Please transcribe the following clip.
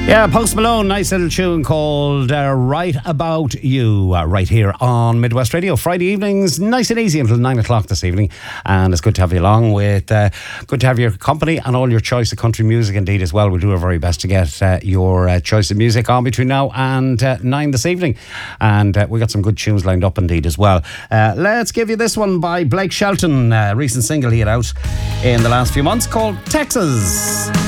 Yeah, Post Malone, nice little tune called Right About You, right here on Midwest Radio. Friday evenings, nice and easy until 9 o'clock this evening. And it's good to have you along with, good to have your company and all your choice of country music indeed as well. We'll do our very best to get your choice of music on between now and 9 this evening. And we got some good tunes lined up indeed as well. Let's give you this one by Blake Shelton, recent single he had out in the last few months called Texas.